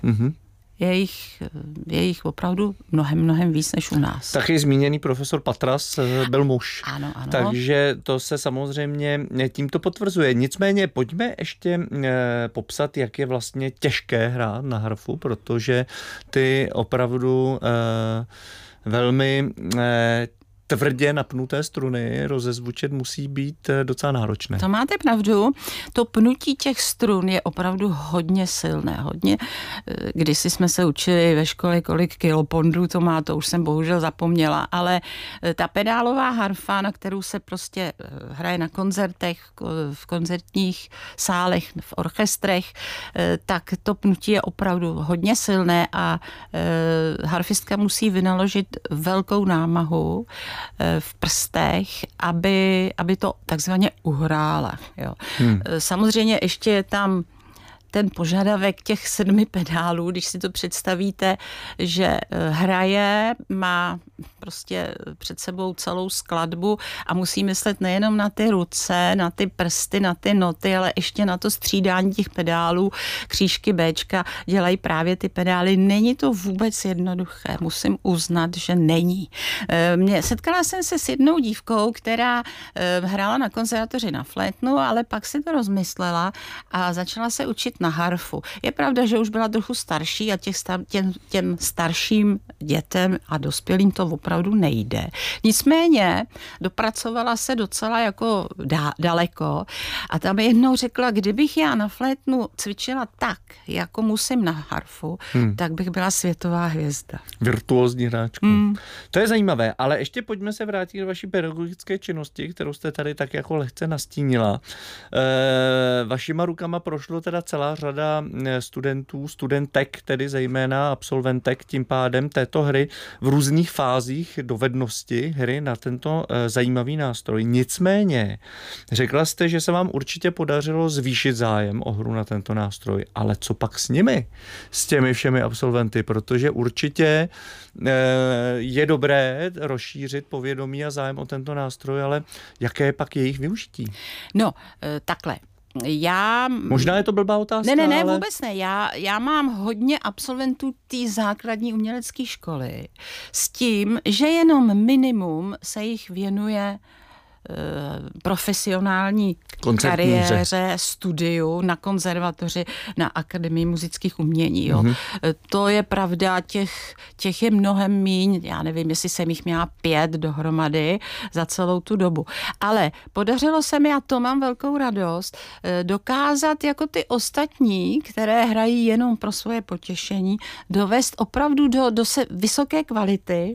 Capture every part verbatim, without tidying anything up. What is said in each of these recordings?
Mm-hmm. Je jich, je jich opravdu mnohem, mnohem víc než u nás. Taky zmíněný profesor Patras byl muž. Ano, ano. Takže to se samozřejmě tímto potvrzuje. Nicméně pojďme ještě eh, popsat, jak je vlastně těžké hrát na harfu, protože ty opravdu eh, velmi eh, tvrdě napnuté struny rozezvučet musí být docela náročné. To máte pravdu. To pnutí těch strun je opravdu hodně silné. Hodně. Kdysi jsme se učili ve škole, kolik kilopondů to má, to už jsem bohužel zapomněla, ale ta pedálová harfa, na kterou se prostě hraje na koncertech, v koncertních sálech, v orchestrech, tak to pnutí je opravdu hodně silné a harfistka musí vynaložit velkou námahu v prstech, aby, aby to takzvaně uhrála. Jo. Hmm. Samozřejmě ještě je tam ten požadavek těch sedmi pedálů, když si to představíte, že hraje, má prostě před sebou celou skladbu a musí myslet nejenom na ty ruce, na ty prsty, na ty noty, ale ještě na to střídání těch pedálů. Křížky Béčka dělají právě ty pedály. Není to vůbec jednoduché, musím uznat, že není. Mě, setkala jsem se s jednou dívkou, která hrála na konzervatoři na flétnu, ale pak si to rozmyslela a začala se učit na harfu. Je pravda, že už byla trochu starší a těch star, těm, těm starším dětem a dospělým to opravdu nejde. Nicméně dopracovala se docela jako dá, daleko a tam jednou řekla, kdybych já na flétnu cvičila tak, jako musím na harfu, hmm. tak bych byla světová hvězda. Virtuózní hráčku. Hmm. To je zajímavé, ale ještě pojďme se vrátit k vaší pedagogické činnosti, kterou jste tady tak jako lehce nastínila. E, vašima rukama prošlo teda celá řada studentů, studentek, tedy zejména absolventek tím pádem této hry v různých fázích dovednosti hry na tento e, zajímavý nástroj. Nicméně, řekla jste, že se vám určitě podařilo zvýšit zájem o hru na tento nástroj, ale co pak s nimi? S těmi všemi absolventy, protože určitě e, je dobré rozšířit povědomí a zájem o tento nástroj, ale jaké je pak jejich využití? No, e, takhle. Já... Možná je to blbá otázka, Ne, ne, ne, ale... vůbec ne. Já, já mám hodně absolventů té základní umělecké školy s tím, že jenom minimum se jich věnuje profesionální kariéře, studiu na konzervatoři, na Akademii muzických umění. Jo. Mm-hmm. To je pravda, těch, těch je mnohem míň, já nevím, jestli jsem jich měla pět dohromady za celou tu dobu. Ale podařilo se mi, a to mám velkou radost, dokázat jako ty ostatní, které hrají jenom pro svoje potěšení, dovést opravdu do, do se, vysoké kvality,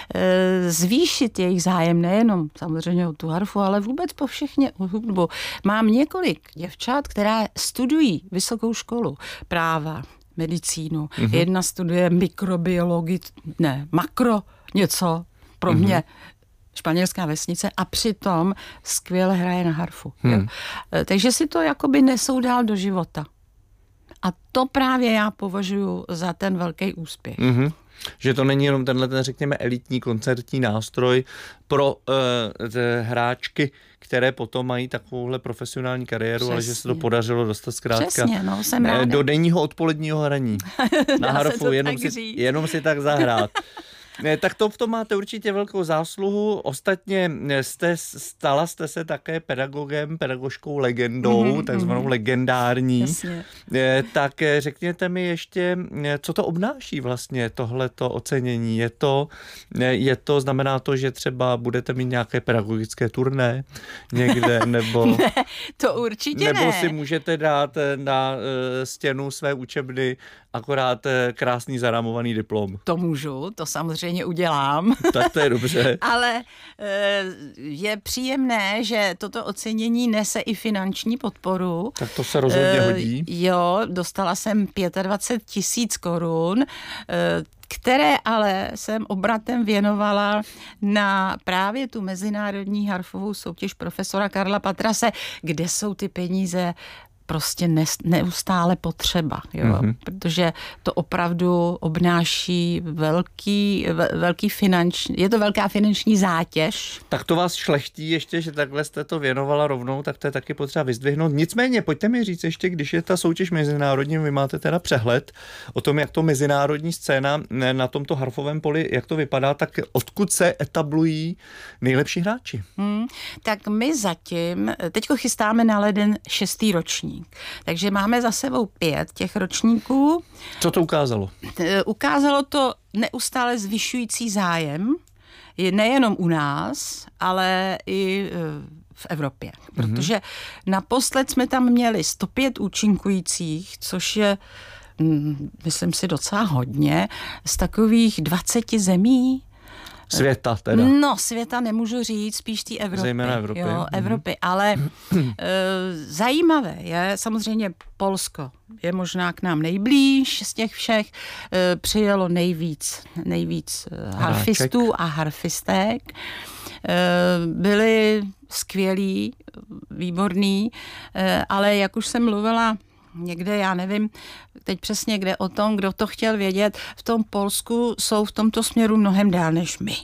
zvýšit jejich zájem, nejenom samozřejmě o tu harfu, ale vůbec po všechně hudbu. Mám několik děvčat, která studují vysokou školu práva, medicínu. Mm-hmm. Jedna studuje mikrobiologii, ne, makro něco pro mm-hmm. mě. Španělská vesnice a přitom skvěle hraje na harfu. Hmm. Takže si to jakoby nesou dál do života. A to právě já považuji za ten velký úspěch. Mm-hmm. Že to není jenom tenhle, ten, řekněme, elitní koncertní nástroj pro uh, hráčky, které potom mají takovouhle profesionální kariéru, Přesně. ale že se to podařilo dostat zkrátka Přesně, no, jsem ráda. do denního odpoledního hraní. Na harfu, jenom si, jenom si tak zahrát. Tak to v tom máte určitě velkou zásluhu. Ostatně jste, stala jste se také pedagogem, pedagožkou legendou, mm-hmm, takzvanou mm-hmm. legendární. Jasně. Tak řekněte mi ještě, co to obnáší vlastně tohleto ocenění. Je to, je to, znamená to, že třeba budete mít nějaké pedagogické turné někde, nebo... Ne, to určitě nebo ne. Nebo si můžete dát na stěnu své učebny akorát krásný zarámovaný diplom. To můžu, to samozřejmě udělám. Tak to je dobře. Ale je příjemné, že toto ocenění nese i finanční podporu. Tak to se rozhodně hodí. Jo, dostala jsem dvacet pět tisíc korun, které ale jsem obratem věnovala na právě tu mezinárodní harfovou soutěž profesora Karla Patrase, kde jsou ty peníze prostě neustále potřeba, jo? Mm-hmm. Protože to opravdu obnáší velký, velký finanční, je to velká finanční zátěž. Tak to vás šlechtí ještě, že takhle jste to věnovala rovnou, tak to je taky potřeba vyzdvihnout. Nicméně, pojďte mi říct ještě, když je ta soutěž mezinárodní, vy máte teda přehled o tom, jak to mezinárodní scéna na tomto harfovém poli, jak to vypadá, tak odkud se etablují nejlepší hráči? Hmm, tak my zatím, teďko chystáme na leden šestý ročník. Takže máme za sebou pět těch ročníků. Co to ukázalo? Ukázalo to neustále zvyšující zájem, nejenom u nás, ale i v Evropě. Protože mm-hmm. naposled jsme tam měli sto pět účinkujících, což je, myslím si, docela hodně, z takových dvaceti zemí. Světa teda. No, světa nemůžu říct, spíš té Evropy. Zejména Evropy. Jo, mm-hmm. Evropy, ale e, zajímavé je samozřejmě Polsko. Je možná k nám nejblíž z těch všech. E, přijelo nejvíc, nejvíc harfistů a harfistek. E, byli skvělí, výborní, e, ale jak už jsem mluvila někde, já nevím teď přesně kde o tom, kdo to chtěl vědět, v tom Polsku jsou v tomto směru mnohem dál než my.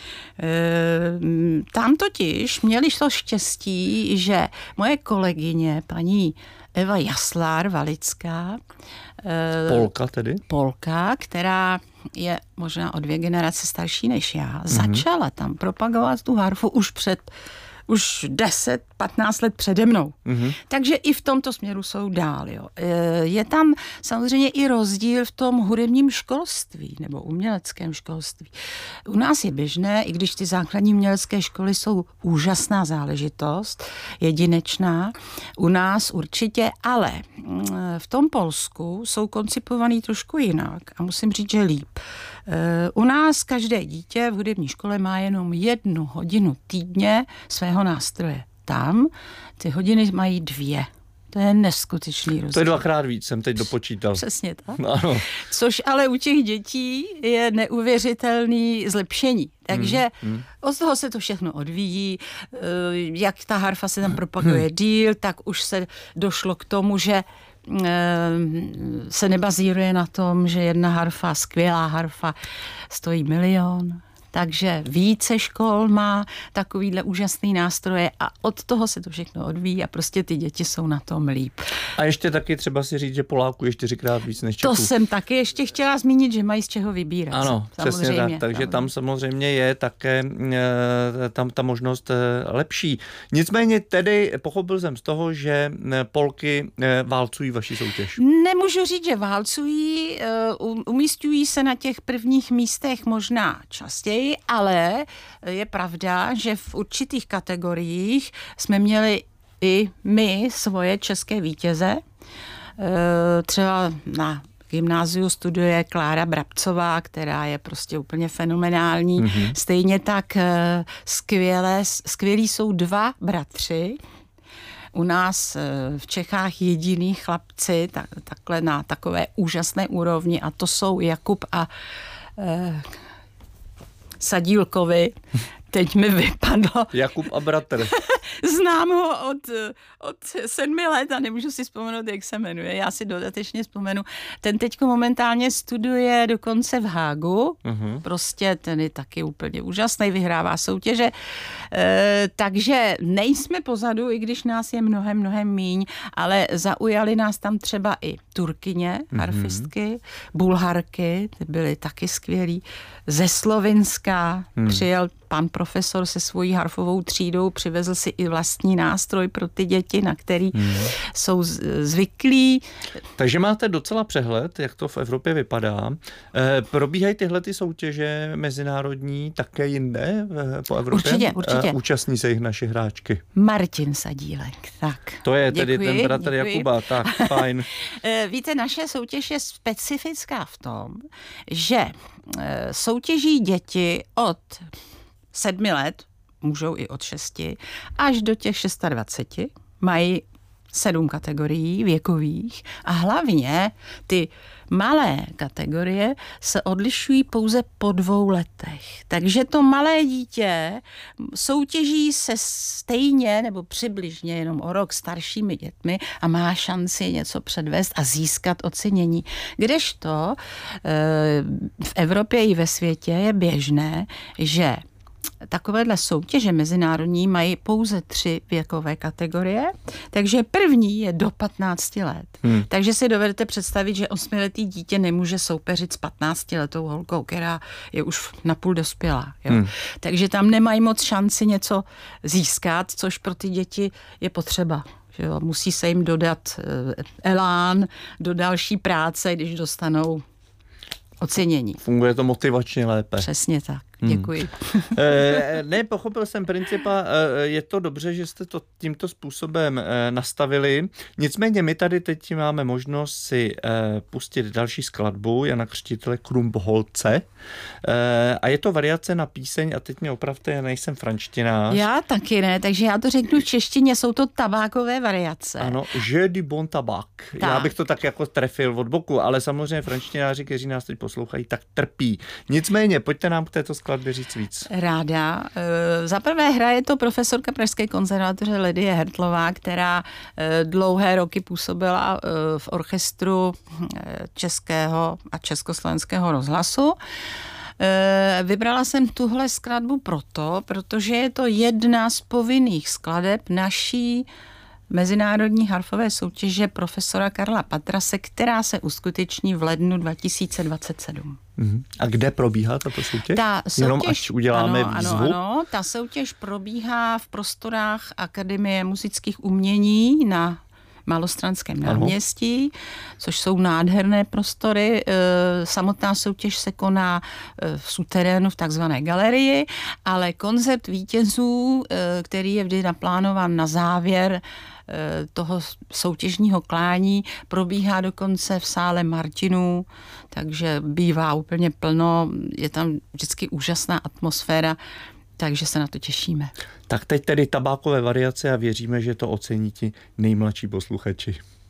E, tam totiž měli to štěstí, že moje kolegyně, paní Eva Jaslár Valická, e, Polka tedy? Polka, která je možná o dvě generace starší než já, mm-hmm. začala tam propagovat tu harfu už před už deset, patnáct let přede mnou. Mm-hmm. Takže i v tomto směru jsou dál. Jo. Je tam samozřejmě i rozdíl v tom hudebním školství nebo uměleckém školství. U nás je běžné, i když ty základní umělecké školy jsou úžasná záležitost, jedinečná, u nás určitě, ale v tom Polsku jsou koncipovaný trošku jinak a musím říct, že líp. U nás každé dítě v hudební škole má jenom jednu hodinu týdně svého nástroje. Tam ty hodiny mají dvě. To je neskutečný rozdíl. To je dvakrát víc, jsem teď dopočítal. Přesně tak. Ano. Což ale u těch dětí je neuvěřitelný zlepšení. Takže hmm, hmm. od toho se to všechno odvíjí. Jak ta harfa se tam propaguje hmm. díl, tak už se došlo k tomu, že se nebazíruje na tom, že jedna harfa, skvělá harfa, stojí milion. Takže více škol má takovýhle úžasný nástroje a od toho se to všechno odvíjí a prostě ty děti jsou na tom líp. A ještě taky třeba si říct, že Poláků je čtyřikrát víc než Čechů. To jsem taky ještě chtěla zmínit, že mají z čeho vybírat. Ano, přesně tak. Takže samozřejmě. Tam samozřejmě je také tam ta možnost lepší. Nicméně tedy pochopil jsem z toho, že Polky válcují vaši soutěž. Nemůžu říct, že válcují, umísťují se na těch prvních místech možná častěji, ale je pravda, že v určitých kategoriích jsme měli i my svoje české vítěze. Třeba na gymnáziu studuje Klára Brabcová, která je prostě úplně fenomenální. Mm-hmm. Stejně tak skvělé, skvělí jsou dva bratři. U nás v Čechách jediný chlapci tak, takhle na takové úžasné úrovni a to jsou Jakub a eh, Sadílkovi. Teď mi vypadlo. Jakub a bratr. Znám ho od, od sedmi let a nemůžu si vzpomenout, jak se jmenuje. Já si dodatečně vzpomenu. Ten teďko momentálně studuje dokonce v Hágu. Uh-huh. Prostě ten je taky úplně úžasný, vyhrává soutěže. E, takže nejsme pozadu, i když nás je mnohem, mnohem míň, ale zaujali nás tam třeba i Turkyně, uh-huh. harfistky, Bulharky, ty byly taky skvělí. Ze Slovinska uh-huh. přijel pan profesor se svojí harfovou třídou, přivezl si i vlastní nástroj pro ty děti, na který hmm. jsou zvyklí. Takže máte docela přehled, jak to v Evropě vypadá. E, probíhají tyhle ty soutěže mezinárodní také jinde po Evropě? Určitě, určitě. E, účastní se jich naše hráčky. Martin Sadílek, tak. To je děkuji, tedy ten bratr děkuji. Jakuba, tak fajn. Víte, naše soutěž je specifická v tom, že soutěží děti od sedmi let, můžou i od šesti, až do těch dvaceti šesti, mají sedm kategorií věkových a hlavně ty malé kategorie se odlišují pouze po dvou letech. Takže to malé dítě soutěží se stejně nebo přibližně jenom o rok staršími dětmi a má šanci něco předvést a získat ocenění. Kdežto v Evropě i ve světě je běžné, že takovéhle soutěže mezinárodní mají pouze tři věkové kategorie, takže první je do patnácti let. Hmm. Takže si dovedete představit, že osmiletý dítě nemůže soupeřit s patnáctiletou holkou, která je už napůl dospělá. Jo? Hmm. Takže tam nemají moc šanci něco získat, což pro ty děti je potřeba. Že jo? Musí se jim dodat elán do další práce, když dostanou ocenění. Funguje to motivačně lépe. Přesně tak. Děkuji. Hmm. E, ne, pochopil jsem principa, e, je to dobře, že jste to tímto způsobem e, nastavili. Nicméně my tady teď máme možnost si e, pustit další skladbu Jana Křtitele Krumpholze. E, a je to variace na píseň, a teď mě opravte, já nejsem frančtinář. Já taky ne, takže já to řeknu v češtině, jsou to tabákové variace. Ano, Je du bon tabac. Tak. Já bych to tak jako trefil od boku, ale samozřejmě frančtináři, kteří nás teď poslouchají, tak trpí. Nicméně, pojďte nám k této skladbě říct víc. Ráda. Za prvé hraje to profesorka Pražské konzervatoře Lidie Hertlová, která dlouhé roky působila v orchestru Českého a Československého rozhlasu. Vybrala jsem tuhle skladbu proto, protože je to jedna z povinných skladeb naší mezinárodní harfové soutěže profesora Karla Patrase, která se uskuteční v lednu dva tisíce dvacet sedm. A kde probíhá tato soutěž? Ta soutěž Jenom až uděláme ano, výzvu? Ano, ano, ta soutěž probíhá v prostorách Akademie muzických umění na Malostranském náměstí, což jsou nádherné prostory. Samotná soutěž se koná v suterénu v takzvané galerii, ale koncert vítězů, který je vždy naplánován na závěr toho soutěžního klání, probíhá dokonce v sále Martinů, takže bývá úplně plno, je tam vždycky úžasná atmosféra, takže se na to těšíme. Tak teď tedy tabákové variace a věříme, že to ocení ti nejmladší posluchači.